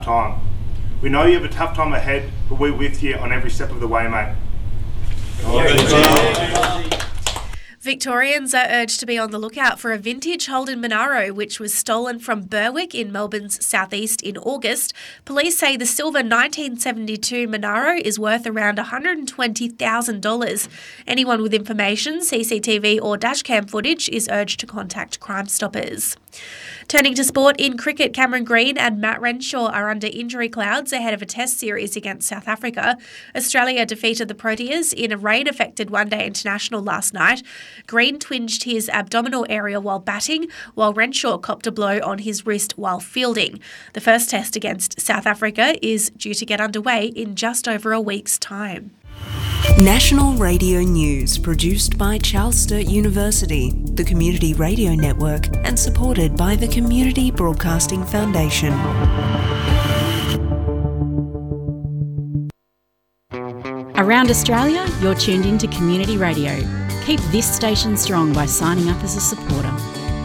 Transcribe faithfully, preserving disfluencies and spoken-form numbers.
time. We know you have a tough time ahead, but we're with you on every step of the way, mate. Victorians are urged to be on the lookout for a vintage Holden Monaro which was stolen from Berwick in Melbourne's southeast in August. Police say the silver nineteen seventy-two Monaro is worth around one hundred twenty thousand dollars. Anyone with information, C C T V or dashcam footage is urged to contact Crime Stoppers. Turning to sport, in cricket, Cameron Green and Matt Renshaw are under injury clouds ahead of a test series against South Africa. Australia defeated the Proteas in a rain-affected one-day international last night. Green twinged his abdominal area while batting, while Renshaw copped a blow on his wrist while fielding. The first test against South Africa is due to get underway in just over a week's time. National Radio News, produced by Charles Sturt University, the Community Radio Network, and supported by the Community Broadcasting Foundation. Around Australia, you're tuned into Community Radio. Keep this station strong by signing up as a supporter.